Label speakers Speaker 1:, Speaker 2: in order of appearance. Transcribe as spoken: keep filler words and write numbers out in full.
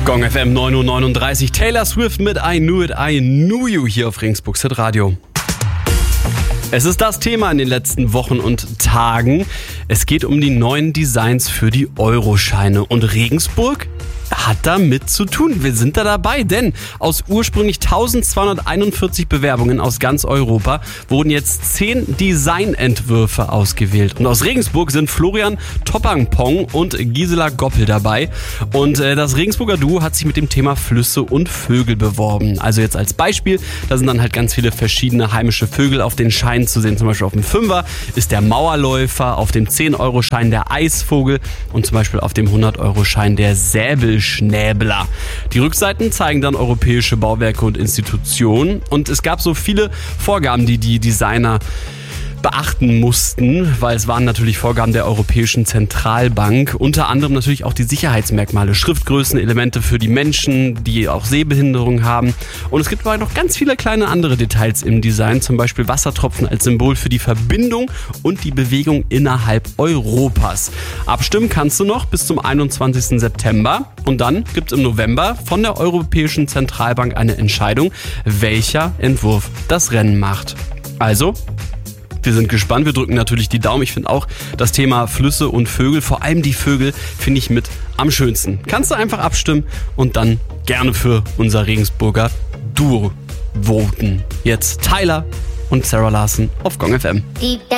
Speaker 1: Gong F M neun Uhr neununddreißig. Taylor Swift mit I Knew It, I Knew You hier auf Regensburgs Hitradio. Es ist das Thema in den letzten Wochen und Tagen. Es geht um die neuen Designs für die Euroscheine. Und Regensburg hat damit zu tun. Wir sind da dabei, denn aus ursprünglich eintausendzweihunderteinundvierzig Bewerbungen aus ganz Europa wurden jetzt zehn Designentwürfe ausgewählt. Und aus Regensburg sind Florian Toppangpong und Gisela Goppel dabei. Und äh, das Regensburger Duo hat sich mit dem Thema Flüsse und Vögel beworben. Also jetzt als Beispiel, da sind dann halt ganz viele verschiedene heimische Vögel auf den Scheinen zu sehen. Zum Beispiel auf dem Fünfer ist der Mauerläufer, auf dem zehn-Euro-Schein der Eisvogel und zum Beispiel auf dem hundert-Euro-Schein der Säbelschnäbler. Die Rückseiten zeigen dann europäische Bauwerke und Institutionen und es gab so viele Vorgaben, die die Designer beachten mussten, weil es waren natürlich Vorgaben der Europäischen Zentralbank, unter anderem natürlich auch die Sicherheitsmerkmale, Schriftgrößen, Elemente für die Menschen, die auch Sehbehinderung haben. Und es gibt aber noch ganz viele kleine andere Details im Design, zum Beispiel Wassertropfen als Symbol für die Verbindung und die Bewegung innerhalb Europas. Abstimmen kannst du noch bis zum einundzwanzigsten September und dann gibt es im November von der Europäischen Zentralbank eine Entscheidung, welcher Entwurf das Rennen macht. Also, wir sind gespannt, wir drücken natürlich die Daumen. Ich finde auch das Thema Flüsse und Vögel, vor allem die Vögel, finde ich mit am schönsten. Kannst du einfach abstimmen und dann gerne für unser Regensburger Duo voten. Jetzt Tyler und Sarah Larson auf Gong F M.